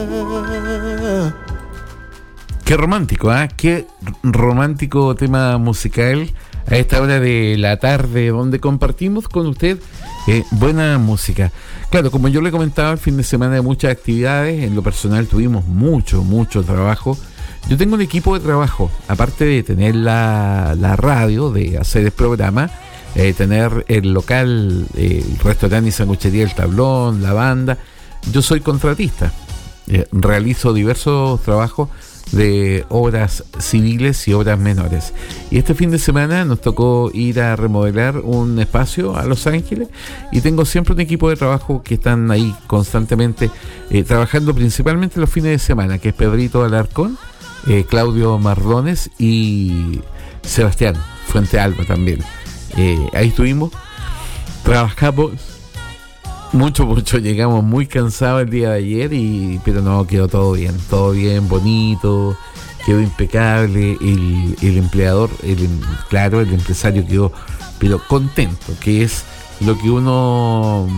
Qué romántico, ¿eh? Qué romántico tema musical a esta hora de la tarde, donde compartimos con usted buena música. Claro, como yo le comentaba, el fin de semana de muchas actividades. En lo personal tuvimos mucho trabajo. Yo tengo un equipo de trabajo, aparte de tener la radio, de hacer el programa, tener el local, el restaurante y sanguchería El Tablón, la banda. Yo soy contratista, realizo diversos trabajos de obras civiles y obras menores. Y este fin de semana nos tocó ir a remodelar un espacio a Los Ángeles y tengo siempre un equipo de trabajo que están ahí constantemente trabajando, principalmente los fines de semana, que es Pedrito Alarcón, Claudio Mardones y Sebastián Fuentealba también. Ahí estuvimos, trabajamos mucho, llegamos muy cansados el día de ayer, pero no, quedó todo bien, bonito, quedó impecable, el empleador, el empresario quedó pero contento, que es lo que uno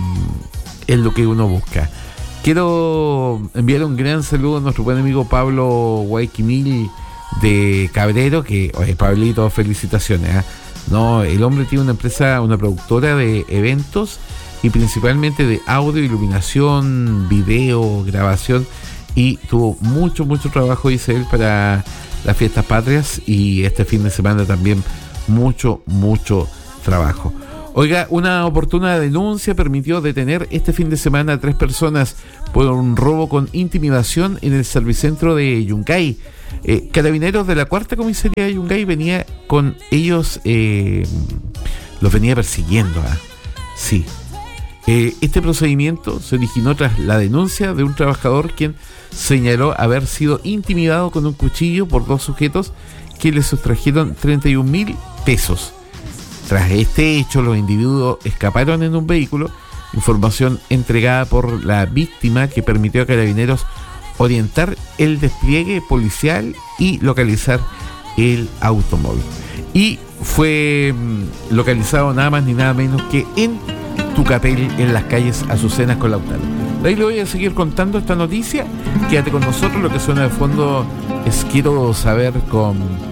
busca. Quiero enviar un gran saludo a nuestro buen amigo Pablo Guayquimil de Cabrero, que, oye, Pablito, felicitaciones, ¿eh? No, el hombre tiene una empresa, una productora de eventos y principalmente de audio, iluminación, video, grabación, y tuvo mucho trabajo, dice él, para las fiestas patrias, y este fin de semana también mucho trabajo. Oiga, una oportuna denuncia permitió detener este fin de semana a 3 personas por un robo con intimidación en el servicentro de Yungay. Carabineros de la 4ª comisaría de Yungay venía con ellos, los venía persiguiendo. Sí. Este procedimiento se originó tras la denuncia de un trabajador quien señaló haber sido intimidado con un cuchillo por 2 sujetos que le sustrajeron 31.000 pesos. Tras este hecho, los individuos escaparon en un vehículo, información entregada por la víctima que permitió a Carabineros orientar el despliegue policial y localizar el automóvil. Y fue localizado nada más ni nada menos que en Tucapel, en las calles Azucenas con Lautaro. De ahí le voy a seguir contando esta noticia. Quédate con nosotros, lo que suena de fondo es Quiero Saber con